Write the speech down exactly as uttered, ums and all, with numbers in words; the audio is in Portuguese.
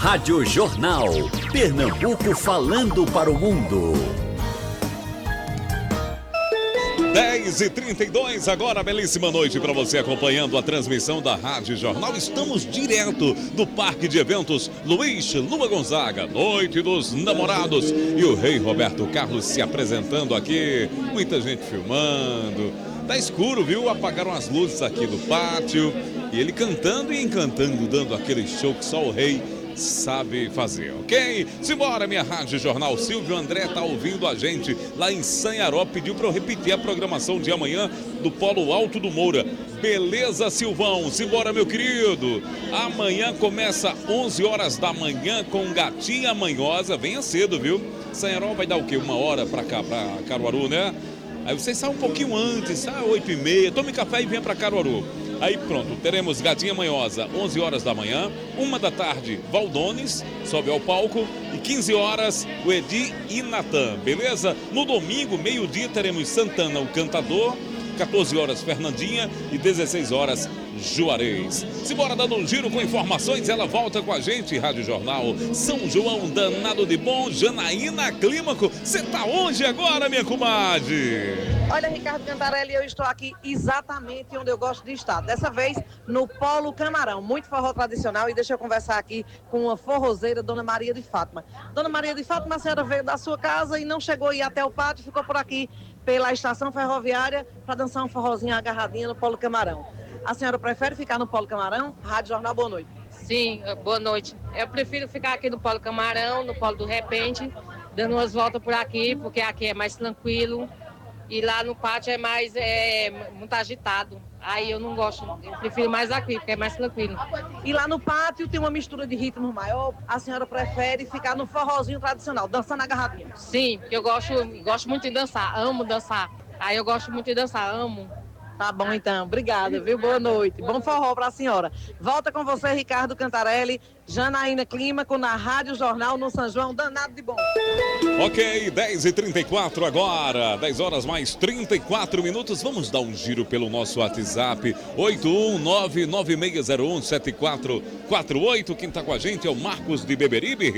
Rádio Jornal. Pernambuco falando para o mundo. dez e trinta e dois, agora, belíssima noite para você acompanhando a transmissão da Rádio Jornal. Estamos direto do Parque de Eventos Luiz Lua Gonzaga, Noite dos Namorados. E o rei Roberto Carlos se apresentando aqui, muita gente filmando. Tá escuro, viu? Apagaram as luzes aqui do pátio. E ele cantando e encantando, dando aquele show que só o rei sabe fazer, ok? Simbora, minha Rádio Jornal. Silvio André tá ouvindo a gente lá em Sanharó, pediu para eu repetir a programação de amanhã do Polo Alto do Moura. Beleza, Silvão? Simbora, meu querido. Amanhã começa onze horas da manhã com Gatinha Manhosa. Venha cedo, viu? Sanharó vai dar o quê? Uma hora para cá, para Caruaru, né? Aí vocês saem um pouquinho antes, sai oito e meia, tome café e venha para Caruaru. Aí pronto, teremos Gatinha Manhosa, onze horas da manhã, uma da tarde, Valdones, sobe ao palco, e quinze horas, o Edi e Natan, beleza? No domingo, meio-dia, teremos Santana, o Cantador, quatorze horas, Fernandinha, e dezesseis horas, Juarez. Simbora dando um giro com informações, ela volta com a gente, Rádio Jornal. São João, danado de bom, Janaína Clímaco, você tá onde agora, minha comadre? Olha, Ricardo Cantarelli, eu estou aqui exatamente onde eu gosto de estar. Dessa vez, no Polo Camarão, muito forró tradicional. E deixa eu conversar aqui com uma forrozeira, Dona Maria de Fátima. Dona Maria de Fátima, a senhora veio da sua casa e não chegou a ir até o pátio, ficou por aqui pela estação ferroviária para dançar um forrozinho agarradinho no Polo Camarão. A senhora prefere ficar no Polo Camarão? Rádio Jornal, boa noite. Sim, boa noite. Eu prefiro ficar aqui no Polo Camarão, no Polo do Repente, dando umas voltas por aqui, porque aqui é mais tranquilo. E lá no pátio é mais, é, muito agitado. Aí eu não gosto, eu prefiro mais aqui, porque é mais tranquilo. E lá no pátio tem uma mistura de ritmo maior. A senhora prefere ficar no forrozinho tradicional, dançando agarradinho? Sim, porque eu gosto, gosto muito de dançar, amo dançar. Aí eu gosto muito de dançar, amo. Tá bom, então. Obrigada, viu? Boa noite. Bom forró para a senhora. Volta com você, Ricardo Cantarelli, Janaína Clímaco, na Rádio Jornal, no São João, danado de bom. Ok, dez e trinta e quatro agora, dez horas mais trinta e quatro minutos. Vamos dar um giro pelo nosso WhatsApp, oito um nove nove seis zero um sete quatro quatro oito. Quem tá com a gente é o Marcos de Beberibe.